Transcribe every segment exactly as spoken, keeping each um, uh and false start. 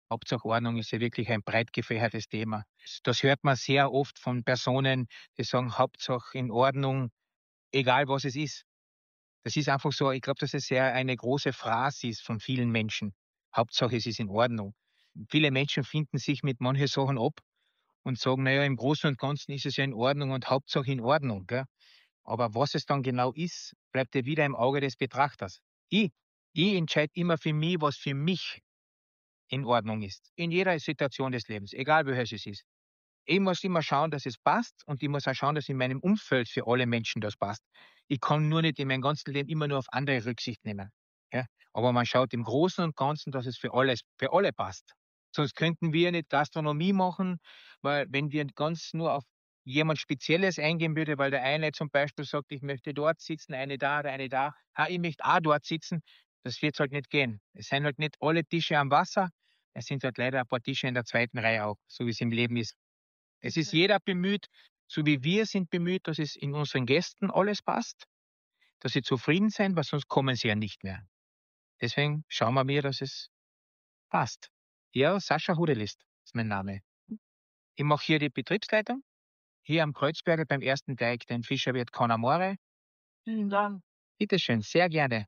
Hauptsache Ordnung ist ja wirklich ein breit gefächertes Thema. Das hört man sehr oft von Personen, die sagen, Hauptsache in Ordnung, egal was es ist. Das ist einfach so, ich glaube, dass es sehr eine große Phrase ist von vielen Menschen. Hauptsache es ist in Ordnung. Viele Menschen finden sich mit manchen Sachen ab und sagen, naja, im Großen und Ganzen ist es ja in Ordnung und Hauptsache in Ordnung. Gell? Aber was es dann genau ist, bleibt ja wieder im Auge des Betrachters. Ich, ich entscheide immer für mich, was für mich in Ordnung ist. In jeder Situation des Lebens, egal welches es ist. Ich muss immer schauen, dass es passt und ich muss auch schauen, dass in meinem Umfeld für alle Menschen das passt. Ich kann nur nicht in meinem ganzen Leben immer nur auf andere Rücksicht nehmen. Ja? Aber man schaut im Großen und Ganzen, dass es für alles, für alle passt. Sonst könnten wir nicht Gastronomie machen, weil wenn wir ganz nur auf jemand Spezielles eingehen würde, weil der eine zum Beispiel sagt, ich möchte dort sitzen, eine da, der eine da, ah, ich möchte auch dort sitzen, das wird halt nicht gehen. Es sind halt nicht alle Tische am Wasser, es sind halt leider ein paar Tische in der zweiten Reihe auch, so wie es im Leben ist. Es ist jeder bemüht, so wie wir sind bemüht, dass es in unseren Gästen alles passt, dass sie zufrieden sind, weil sonst kommen sie ja nicht mehr. Deswegen schauen wir mir, dass es passt. Ja, Sascha Hudelist ist mein Name. Ich mache hier die Betriebsleitung, hier am Kreuzberger beim ersten Teig, den Fischerwirt Conamore. Vielen Dank. Bitteschön, sehr gerne.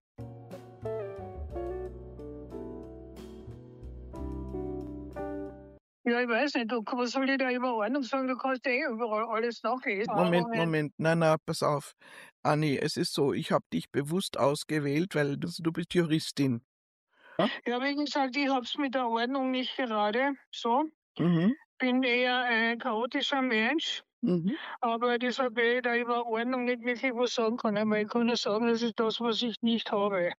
Ja, ich weiß nicht, du, was soll ich da über Ordnung sagen? Du kannst ja eh überall alles nachlesen. Moment, Aber- Moment. Na, na, pass auf. Anni, es ist so, ich habe dich bewusst ausgewählt, weil du, du bist Juristin. Ja, wie gesagt, ich hab's mit der Ordnung nicht gerade so. Mhm. Bin eher ein chaotischer Mensch, Mhm. aber deshalb werde ich da über Ordnung nicht wirklich was sagen können, weil ich kann nur sagen, das ist das, was ich nicht habe.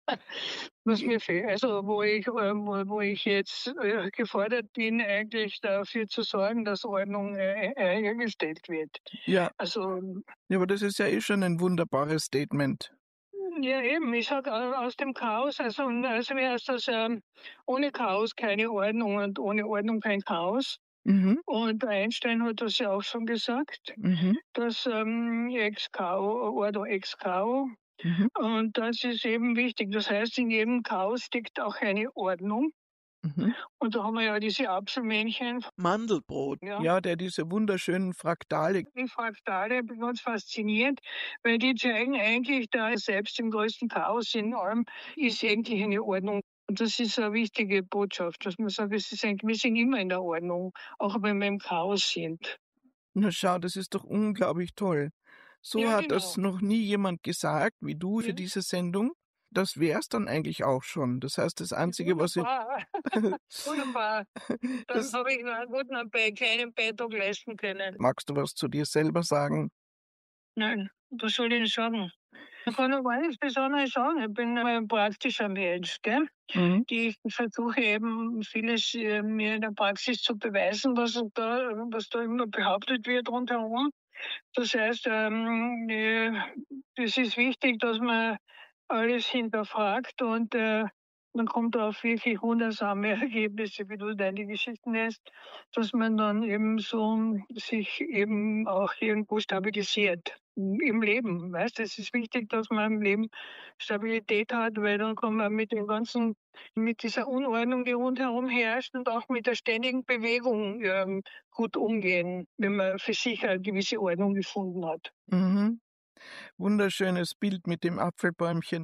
Was mir fehlt. Also wo ich, ähm, wo, wo ich jetzt äh, gefordert bin, eigentlich dafür zu sorgen, dass Ordnung äh, äh, hergestellt wird. Ja. Also Ja, aber das ist ja eh schon ein wunderbares Statement. ja, eben. Ich sag äh, aus dem Chaos, also, also wie heißt das, ähm, ohne Chaos keine Ordnung und ohne Ordnung kein Chaos. Mhm. Und Einstein hat das ja auch schon gesagt, Mhm. dass ähm, ex Chaos, Ordo ex Chaos. Mhm. Und das ist eben wichtig. Das heißt, in jedem Chaos steckt auch eine Ordnung. Mhm. Und da haben wir ja diese Apfelmännchen. Mandelbrot. Ja. Ja, der diese wunderschönen Fraktale. Die Fraktale bin ganz fasziniert, weil die zeigen eigentlich, da selbst im größten Chaos in allem ist eigentlich eine Ordnung. Und das ist eine wichtige Botschaft, dass man sagt, es ist eigentlich, wir sind immer in der Ordnung, auch wenn wir im Chaos sind. Na schau, das ist doch unglaublich toll. So Ja, hat das genau. noch nie jemand gesagt wie du für Ja. diese Sendung. Das wär's dann eigentlich auch schon. Das heißt, das Einzige, was ich... Wunderbar. Wunderbar. Dann Das- habe ich einen guten Be- kleinen Beitrag leisten können. Magst du was zu dir selber sagen? Nein, was soll ich denn sagen? Ich kann noch gar nichts Besonderes sagen. Ich bin ein praktischer Mensch, gell? Mhm. Die ich versuche eben vieles äh, mir in der Praxis zu beweisen, was da, was da immer behauptet wird rundherum. Das heißt, ähm, äh, es ist wichtig, dass man alles hinterfragt und äh, man kommt auf wirklich wundersame Ergebnisse, wie du deine Geschichten hast, dass man dann eben so sich eben auch irgendwo stabilisiert im Leben. Weißt, es ist wichtig, dass man im Leben Stabilität hat, weil dann kann man mit dem ganzen, mit dieser Unordnung, die rundherum herrscht und auch mit der ständigen Bewegung ähm, gut umgehen, wenn man für sich eine gewisse Ordnung gefunden hat. Mhm. Wunderschönes Bild mit dem Apfelbäumchen.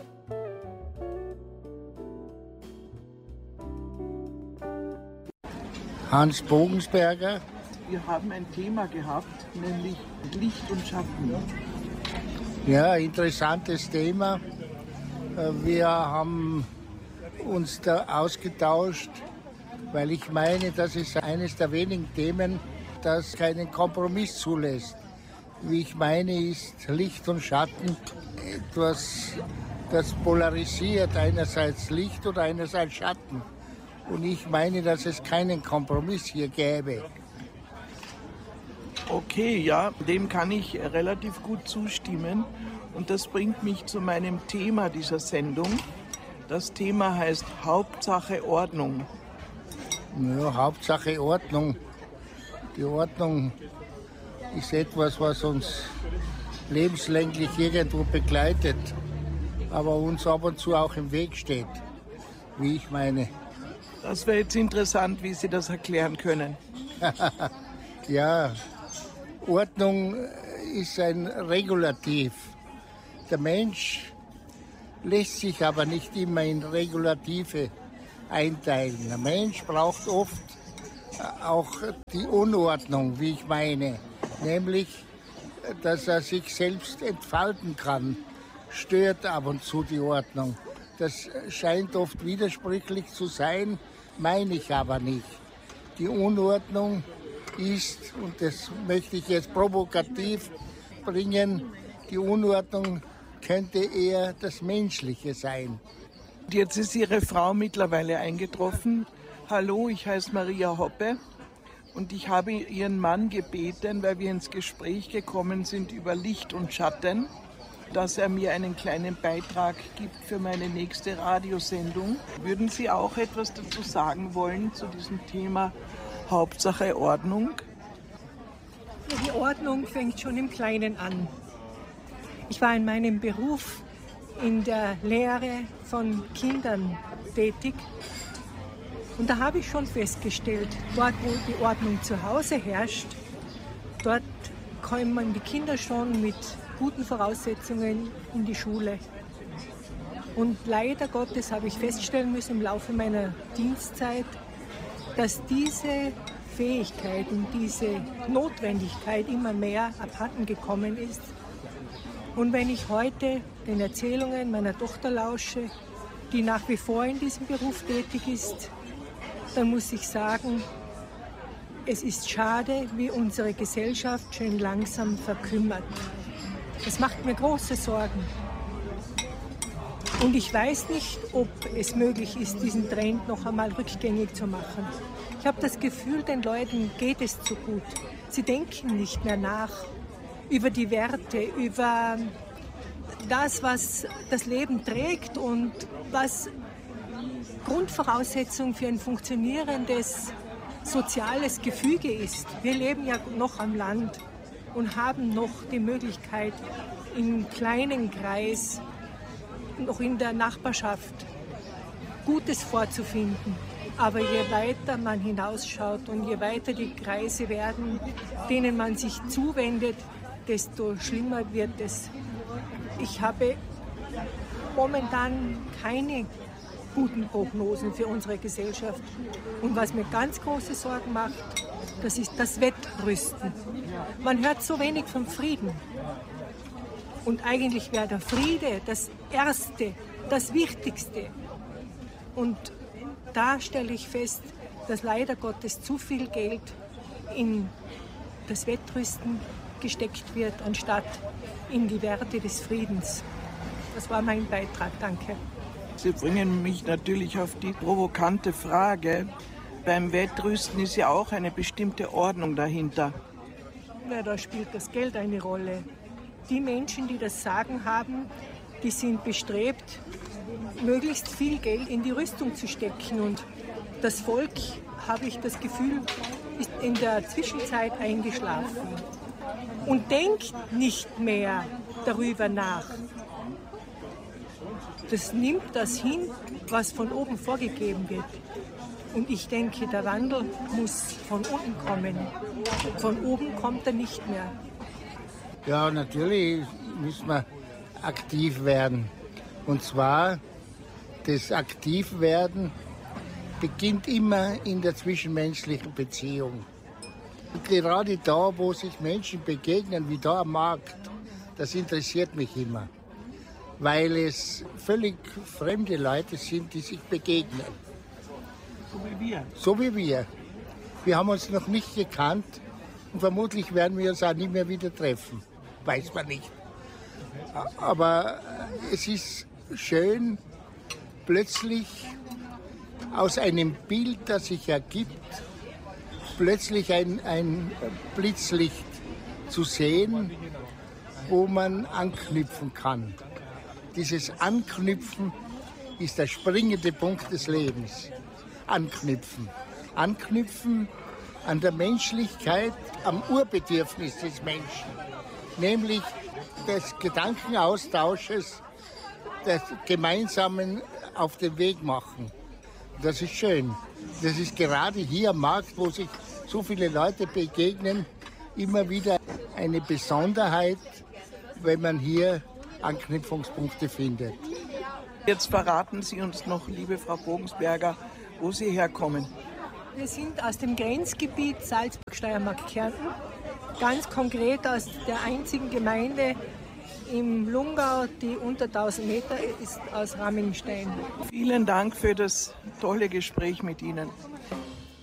Hans Bogensberger. Wir haben ein Thema gehabt, nämlich Licht und Schatten. Ja, interessantes Thema. Wir haben uns da ausgetauscht, weil ich meine, das ist eines der wenigen Themen, das keinen Kompromiss zulässt. Wie ich meine, ist Licht und Schatten etwas, das polarisiert, einerseits Licht oder einerseits Schatten. Und ich meine, dass es keinen Kompromiss hier gäbe. Okay, ja, dem kann ich relativ gut zustimmen. Und das bringt mich zu meinem Thema dieser Sendung. Das Thema heißt Hauptsache Ordnung. Ja, Hauptsache Ordnung. Die Ordnung ist etwas, was uns lebenslänglich irgendwo begleitet, aber uns ab und zu auch im Weg steht, wie ich meine. Das wäre jetzt interessant, wie Sie das erklären können. Ja, Ordnung ist ein Regulativ. Der Mensch lässt sich aber nicht immer in Regulative einteilen. Der Mensch braucht oft auch die Unordnung, wie ich meine. Nämlich, dass er sich selbst entfalten kann. Stört ab und zu die Ordnung. Das scheint oft widersprüchlich zu sein, meine ich aber nicht. Die Unordnung ist, und das möchte ich jetzt provokativ bringen, die Unordnung könnte eher das Menschliche sein. Jetzt ist Ihre Frau mittlerweile eingetroffen. Hallo, ich heiße Maria Hoppe und ich habe Ihren Mann gebeten, weil wir ins Gespräch gekommen sind über Licht und Schatten, dass er mir einen kleinen Beitrag gibt für meine nächste Radiosendung. Würden Sie auch etwas dazu sagen wollen zu diesem Thema Hauptsache Ordnung? Die Ordnung fängt schon im Kleinen an. Ich war in meinem Beruf in der Lehre von Kindern tätig und da habe ich schon festgestellt, dort wo die Ordnung zu Hause herrscht, dort kommen die Kinder schon mit guten Voraussetzungen in die Schule. Und leider Gottes habe ich feststellen müssen im Laufe meiner Dienstzeit, dass diese Fähigkeiten, diese Notwendigkeit immer mehr abhanden gekommen ist. Und wenn ich heute den Erzählungen meiner Tochter lausche, die nach wie vor in diesem Beruf tätig ist, dann muss ich sagen, es ist schade, wie unsere Gesellschaft schön langsam verkümmert. Das macht mir große Sorgen. Und ich weiß nicht, ob es möglich ist, diesen Trend noch einmal rückgängig zu machen. Ich habe das Gefühl, den Leuten geht es zu gut. Sie denken nicht mehr nach über die Werte, über das, was das Leben trägt und was Grundvoraussetzung für ein funktionierendes soziales Gefüge ist. Wir leben ja noch am Land und haben noch die Möglichkeit, im kleinen Kreis, noch in der Nachbarschaft, Gutes vorzufinden. Aber je weiter man hinausschaut und je weiter die Kreise werden, denen man sich zuwendet, desto schlimmer wird es. Ich habe momentan keine guten Prognosen für unsere Gesellschaft. Und was mir ganz große Sorgen macht, das ist das Wettrüsten. Man hört so wenig vom Frieden. Und eigentlich wäre der Friede das Erste, das Wichtigste. Und da stelle ich fest, dass leider Gottes zu viel Geld in das Wettrüsten gesteckt wird, anstatt in die Werte des Friedens. Das war mein Beitrag. Danke. Sie bringen mich natürlich auf die provokante Frage. Beim Wettrüsten ist ja auch eine bestimmte Ordnung dahinter. Na, da spielt das Geld eine Rolle. Die Menschen, die das Sagen haben, die sind bestrebt, möglichst viel Geld in die Rüstung zu stecken. Und das Volk, habe ich das Gefühl, ist in der Zwischenzeit eingeschlafen und denkt nicht mehr darüber nach. Das nimmt das hin, was von oben vorgegeben wird. Und ich denke, der Wandel muss von unten kommen. Von oben kommt er nicht mehr. Ja, natürlich müssen wir aktiv werden. Und zwar, das Aktivwerden beginnt immer in der zwischenmenschlichen Beziehung. Und gerade da, wo sich Menschen begegnen, wie da am Markt, das interessiert mich immer. Weil es völlig fremde Leute sind, die sich begegnen. So wie wir. So wie wir. Wir haben uns noch nicht gekannt und vermutlich werden wir uns auch nicht mehr wieder treffen. Weiß man nicht. Aber es ist schön, plötzlich aus einem Bild, das sich ergibt, plötzlich ein, ein Blitzlicht zu sehen, wo man anknüpfen kann. Dieses Anknüpfen ist der springende Punkt des Lebens. Anknüpfen. Anknüpfen an der Menschlichkeit, am Urbedürfnis des Menschen. Nämlich des Gedankenaustausches, des gemeinsamen auf den Weg machen. Das ist schön. Das ist gerade hier am Markt, wo sich so viele Leute begegnen, immer wieder eine Besonderheit, wenn man hier Anknüpfungspunkte findet. Jetzt verraten Sie uns noch, liebe Frau Bogensberger, wo Sie herkommen. Wir sind aus dem Grenzgebiet Salzburg-Steiermark-Kärnten, ganz konkret aus der einzigen Gemeinde im Lungau, die unter tausend Meter ist, aus Rammingstein. Vielen Dank für das tolle Gespräch mit Ihnen.